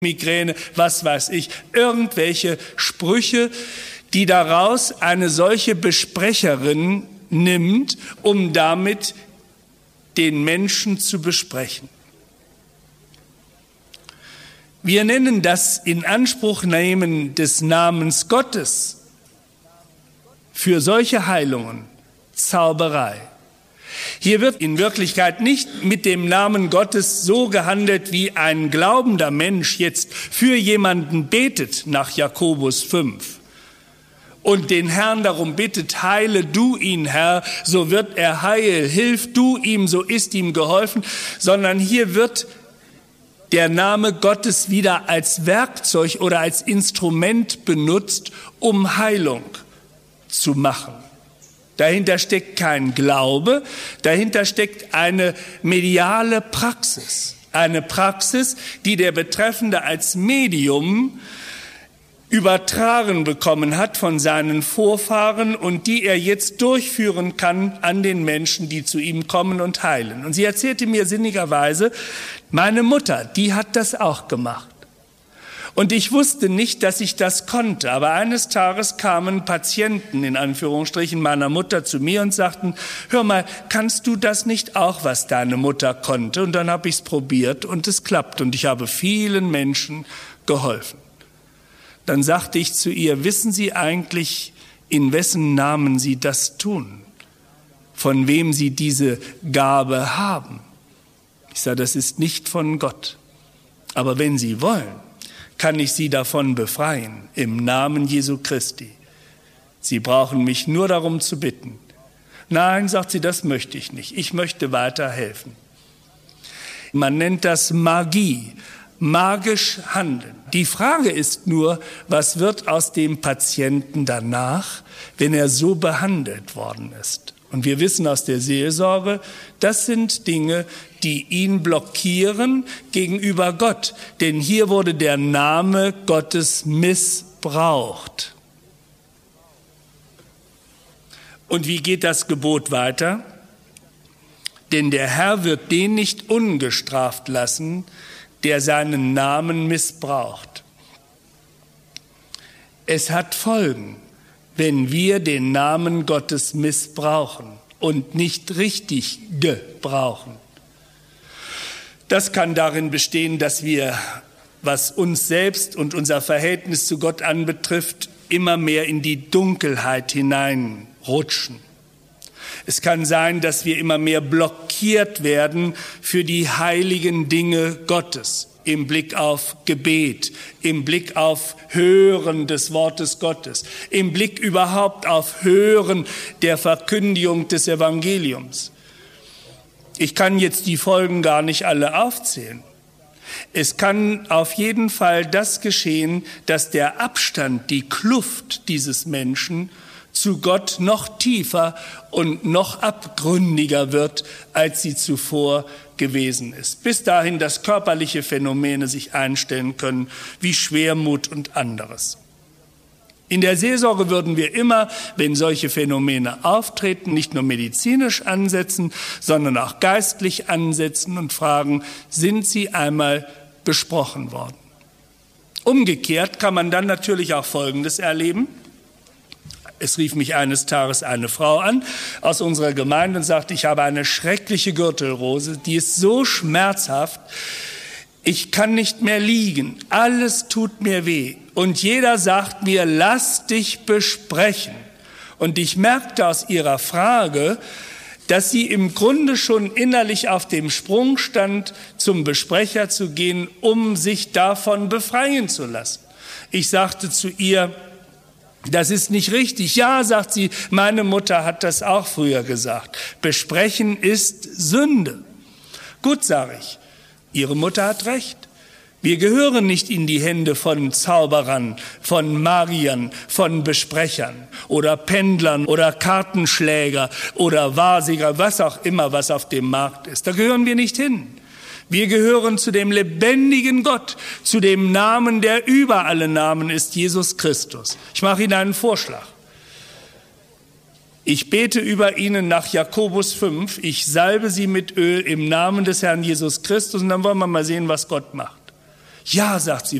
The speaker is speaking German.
Migräne, was weiß ich, irgendwelche Sprüche, die daraus eine solche Besprecherin nimmt, um damit den Menschen zu besprechen. Wir nennen das Inanspruchnehmen des Namens Gottes für solche Heilungen Zauberei. Hier wird in Wirklichkeit nicht mit dem Namen Gottes so gehandelt, wie ein glaubender Mensch jetzt für jemanden betet nach Jakobus 5 und den Herrn darum bittet, heile du ihn, Herr, so wird er heil, hilf du ihm, so ist ihm geholfen, sondern hier wird der Name Gottes wieder als Werkzeug oder als Instrument benutzt, um Heilung zu machen. Dahinter steckt kein Glaube, dahinter steckt eine mediale Praxis. Eine Praxis, die der Betreffende als Medium übertragen bekommen hat von seinen Vorfahren und die er jetzt durchführen kann an den Menschen, die zu ihm kommen und heilen. Und sie erzählte mir sinnigerweise, meine Mutter, die hat das auch gemacht. Und ich wusste nicht, dass ich das konnte. Aber eines Tages kamen Patienten, in Anführungsstrichen, meiner Mutter zu mir und sagten, hör mal, kannst du das nicht auch, was deine Mutter konnte? Und dann habe ich es probiert und es klappt. Und ich habe vielen Menschen geholfen. Dann sagte ich zu ihr, wissen Sie eigentlich, in wessen Namen Sie das tun? Von wem Sie diese Gabe haben? Ich sage, das ist nicht von Gott. Aber wenn Sie wollen, kann ich Sie davon befreien, im Namen Jesu Christi. Sie brauchen mich nur darum zu bitten. Nein, sagt sie, das möchte ich nicht. Ich möchte weiterhelfen. Man nennt das Magie, magisch handeln. Die Frage ist nur, was wird aus dem Patienten danach, wenn er so behandelt worden ist? Und wir wissen aus der Seelsorge, das sind Dinge, die ihn blockieren gegenüber Gott. Denn hier wurde der Name Gottes missbraucht. Und wie geht das Gebot weiter? Denn der Herr wird den nicht ungestraft lassen, der seinen Namen missbraucht. Es hat Folgen, wenn wir den Namen Gottes missbrauchen und nicht richtig gebrauchen. Das kann darin bestehen, dass wir, was uns selbst und unser Verhältnis zu Gott anbetrifft, immer mehr in die Dunkelheit hineinrutschen. Es kann sein, dass wir immer mehr blockiert werden für die heiligen Dinge Gottes. Im Blick auf Gebet, im Blick auf Hören des Wortes Gottes, im Blick überhaupt auf Hören der Verkündigung des Evangeliums. Ich kann jetzt die Folgen gar nicht alle aufzählen. Es kann auf jeden Fall das geschehen, dass der Abstand, die Kluft dieses Menschen zu Gott noch tiefer und noch abgründiger wird, als sie zuvor gewesen ist. Bis dahin, dass körperliche Phänomene sich einstellen können, wie Schwermut und anderes. In der Seelsorge würden wir immer, wenn solche Phänomene auftreten, nicht nur medizinisch ansetzen, sondern auch geistlich ansetzen und fragen, sind sie einmal besprochen worden? Umgekehrt kann man dann natürlich auch Folgendes erleben. Es rief mich eines Tages eine Frau an aus unserer Gemeinde und sagte, ich habe eine schreckliche Gürtelrose, die ist so schmerzhaft, ich kann nicht mehr liegen, alles tut mir weh. Und jeder sagt mir, lass dich besprechen. Und ich merkte aus ihrer Frage, dass sie im Grunde schon innerlich auf dem Sprung stand, zum Besprecher zu gehen, um sich davon befreien zu lassen. Ich sagte zu ihr, das ist nicht richtig. Ja, sagt sie, meine Mutter hat das auch früher gesagt. Besprechen ist Sünde. Gut, sage ich, Ihre Mutter hat recht. Wir gehören nicht in die Hände von Zauberern, von Magiern, von Besprechern oder Pendlern oder Kartenschläger oder Wahrsager, was auch immer, was auf dem Markt ist. Da gehören wir nicht hin. Wir gehören zu dem lebendigen Gott, zu dem Namen, der über alle Namen ist, Jesus Christus. Ich mache Ihnen einen Vorschlag. Ich bete über Ihnen nach Jakobus 5, ich salbe Sie mit Öl im Namen des Herrn Jesus Christus und dann wollen wir mal sehen, was Gott macht. Ja, sagt sie,